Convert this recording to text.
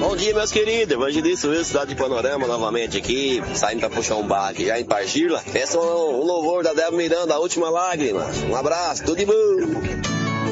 Bom dia, meus queridos. Evangelista Wilson, cidade de Panorama, novamente aqui, saindo pra puxar um bar aqui já em Pargila. Peço um louvor da Débora Miranda, A Última Lágrima. Um abraço, tudo de bom.